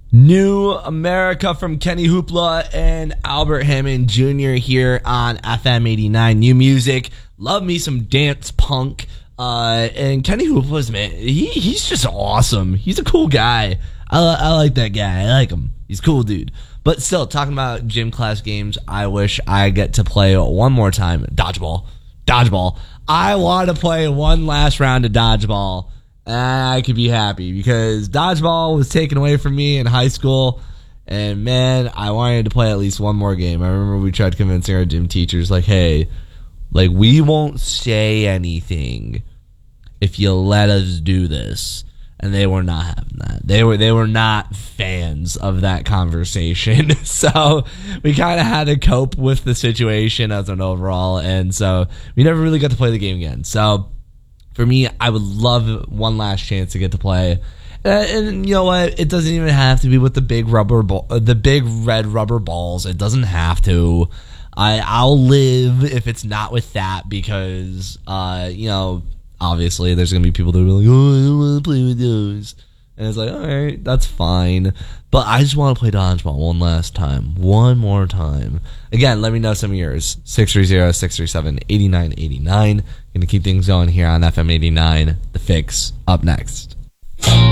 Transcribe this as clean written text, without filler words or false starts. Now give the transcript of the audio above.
New America from Kenny Hoopla and Albert Hammond Jr. here on FM 89. New music. Love me some dance punk. And Kenny Hoopla's, man, he's just awesome. He's a cool guy. I like that guy. I like him. He's a cool dude. But still, talking about gym class games, I wish I get to play one more time. Dodgeball. I want to play one last round of dodgeball. I could be happy because dodgeball was taken away from me in high school. And, man, I wanted to play at least one more game. I remember we tried convincing our gym teachers, like, hey, like, we won't say anything if you let us do this. And they were not having that. They were not fans of that conversation. So we kind of had to cope with the situation as an overall. And so we never really got to play the game again. So for me, I would love one last chance to get to play. And you know what? It doesn't even have to be with the big red rubber balls. It doesn't have to. I'll live if it's not with that because, obviously there's going to be people that are like, oh, I don't want to play with those. And it's like, all right, that's fine. But I just want to play dodgeball one last time. One more time. Again, let me know some of yours. 630-637-8989. Going to keep things going here on FM 89. The Fix up next.